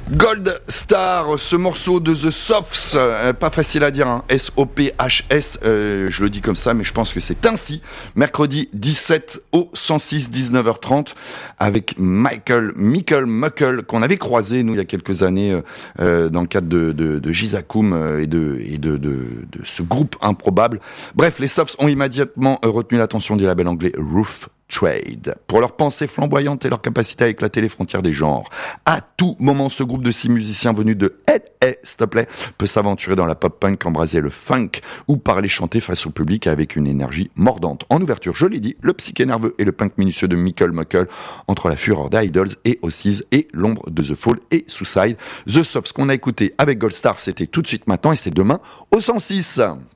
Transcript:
Gold Star, ce morceau de The Sophs, pas facile à dire, hein. S-O-P-H-S, je le dis comme ça, mais je pense que c'est ainsi. Mercredi 17 au 106, 19h30, avec Michael Muckle, qu'on avait croisé, nous, il y a quelques années, dans le cadre de Gizakoum et de ce groupe improbable. Bref, les Sophs ont immédiatement retenu l'attention du label anglais Roof Trade, pour leur pensée flamboyante et leur capacité à éclater les frontières des genres. À tout moment, ce groupe de 6 musiciens venus de s'il te plaît, peut s'aventurer dans la pop-punk, embraser le funk ou parler chanter face au public avec une énergie mordante. En ouverture, je l'ai dit, le psyché nerveux et le punk minutieux de Michael Muckle, entre la fureur d'Idols et Ossies et l'ombre de The Fall et Suicide. The Sophs qu'on a écouté avec Gold Star, c'était tout de suite maintenant et c'est demain au 106.